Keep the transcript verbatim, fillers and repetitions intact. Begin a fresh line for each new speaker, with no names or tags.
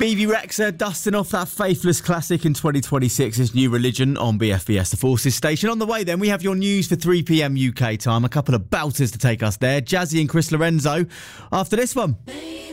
Bebe Rexha dusting off that Faithless classic in twenty twenty-six's New Religion on B F B S, the Forces station. On the way then, we have your news for three p.m. U K time. A couple of belters to take us there. Jazzy and Chris Lorenzo after this one.